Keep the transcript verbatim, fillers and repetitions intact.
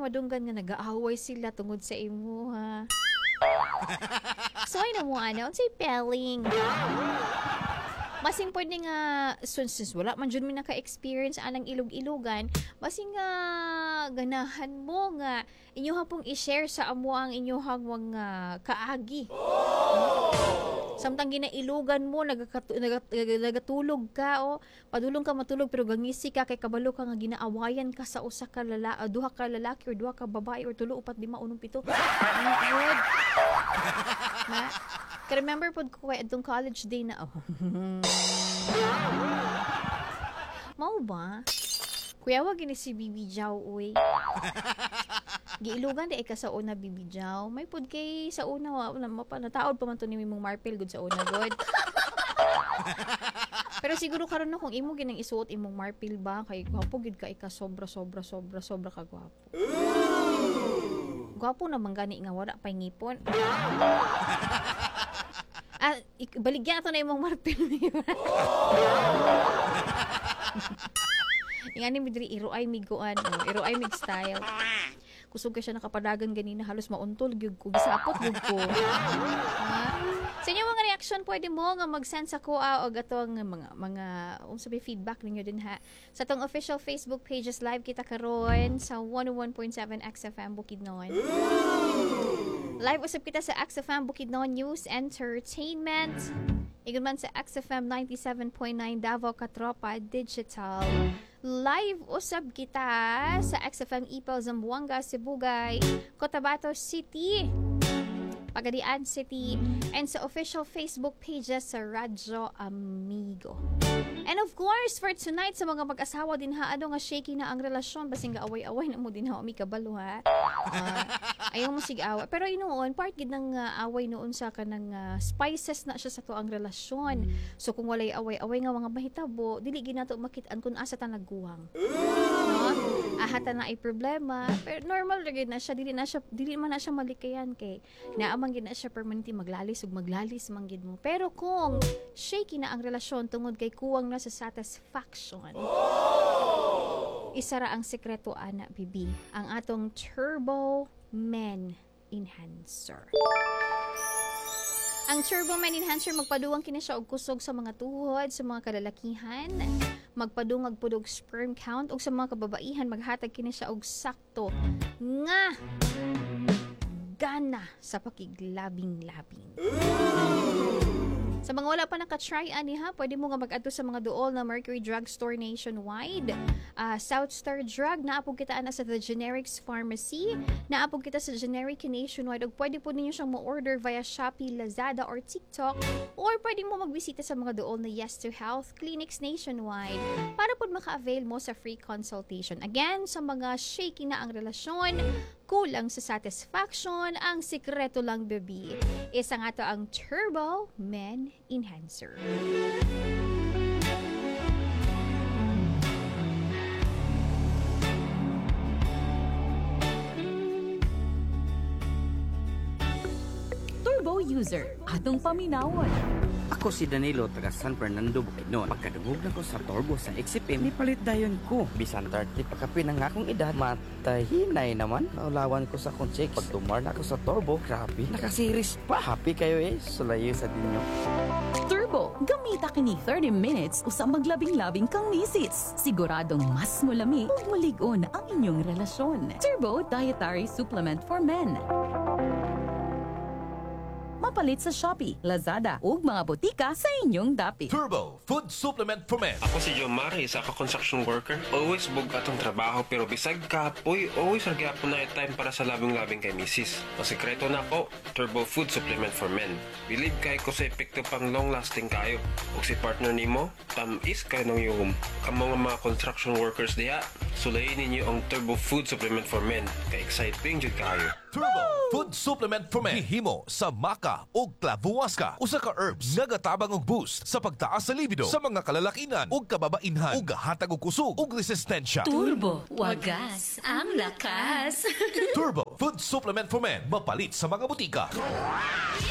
madunggan nga nag-aaway sila tungod sa imo ha. So ay na mo ano, unsay pelling. Masing pwede nga, since, since wala man dyan mi naka-experience anang ilog-ilogan, masing nga ganahan mo nga inyoha pong i-share sa amo ang inyohang mga kaagi. Oh! Samtang ginailugan mo, nagakatu- nagat- nagatulog ka, o padulong ka matulog, pero gangisi ka, kay kabalo ka nga ginaawayan ka sa usa ka lalaki, duha ka lalaki, or duha ka babae, or tulo, upat, lima, unong, pito. Ang good. Ha? Ka-remember po ko kaya itong college day na, oh. Mau ba? Kuya, wag ini si Bibi Jaw, uy. Giilugan di ay ka sa una, Bibi Jaw. May pod kay sa una, wala nataod pa man to ni mong Marpel, good sa una, good. Pero siguro karon na kung imo ginang isuot imong Marpel ba, kay gwapo gid ka ika sobra, sobra, sobra, sobra ka gwapo. Gwapo naman gani nga wala pay ngipon. Ah, baligyan ato na imong Marpel. Ingani midri iroay miguan, oh, iroay mig style. Kusog ka siya nakapadagan ganina, halos mauntol gyud ko, gisapot gyud ko. Ha? Sa inyo mga reaction, pwede mo nga mag-send sa ko ah, og atong mga mga um, sabi feedback ninyo din ha. Sa tong official Facebook pages live kita karon sa one oh one point seven X F M Bukidnon. Live usab kita sa X F M Bukidnon News Entertainment. Igon man sa X F M ninety-seven point nine Davao Katropa Digital. Live usab kita sa X F M Ipal Zamboanga, Sibugay, Cotabato City, Pagadian City, and sa official Facebook pages sa Radyo Amigo. And of course, for tonight, sa mga mag-asawa din ha, ano nga shaky na ang relasyon, basing nga away-away na mo din ha, umi kabalo ha. Uh, ayaw mo sig-away. Pero inoon, part gid ng uh, away noon sa kanang uh, spices na siya sa to ang relasyon. So kung walay away-away nga mga mahitabo, dili ginato makit-an kung asa ta nagguwang. No? Ahata na ay problema, pero normal ra gid na siya, dili na siya, dili man na siya malikayan kay naamang gid na siya permanente maglalis ug maglalis man gid mo. Pero kung shaky na ang relasyon tungod kay kuwang na sa satisfaction, isa ra ang sekreto ana bibi, ang atong Turbo Men Enhancer. Ang Turbo Men Enhancer magpaduwang kini siya og kusog sa mga tuhod sa mga kalalakihan, magpadungag pud og sperm count, ug sa mga kababaihan maghatag kini siya og sakto nga gana sa pakiglabing-labing. Sa mga wala pa naka-try ani ha, pwede mo nga mag-adto sa mga duol na Mercury Drugstore nationwide. Uh, South Star Drug, naapog kita na sa The Generics Pharmacy, naapog kita sa Generic nationwide, ug pwede po ninyo siyang ma-order via Shopee, Lazada, or TikTok, or pwede mo magbisita sa mga duol na Yes to Health clinics nationwide para po maka-avail mo sa free consultation. Again, sa mga shaky na ang relasyon, kulang sa satisfaction, ang sikreto lang baby, isa nga to ang Turbo Men Enhancer. Turbo user, atong paminawon. Ako si Danilo, taga San Fernando, Bukidnon. Pagkadungog na ko sa Turbo sa X F M, nipalit dayon ko. Bisan thirty pagkapi ng akong edad, matahinay naman. Naulawan ko sa akong check. Pag tumar na ako sa Turbo, grabe, nakasiris pa. Happy kayo eh, sulayo sa dinyo. Turbo, gamita kini thirty minutes usang maglabing-labing kang misis. Siguradong mas mulami ug mulig-on ang inyong relasyon. Turbo Dietary Supplement for Men. Mapalit sa Shopee, Lazada, ug mga botika sa inyong dapit. Turbo Food Supplement for Men. Ako si John Mari, isa ka construction worker. Always bug atong trabaho, pero bisag kapoy, always nagyapon na time para sa labing-labing kay misis. Ang sekreto na ko, Turbo Food Supplement for Men. Believe kay ko sa epekto pang long-lasting kayo. Ug si partner nimo, tamis kayo ng yuhum. Ang mga mga construction workers diha, sulayin ninyo ang Turbo Food Supplement for Men. Ka-exciting jud kayo. Turbo Food Supplement for Men. Hihimo sa maka o klavuwaska. Usa ka herbs nga gatabang og boost sa pagtaas sa libido sa mga kalalakinan ug kababainhan ug gahatag og kusog ug resistensya. Turbo, wagas ang lakas. Turbo Food Supplement for Men, mapalit sa mga butika.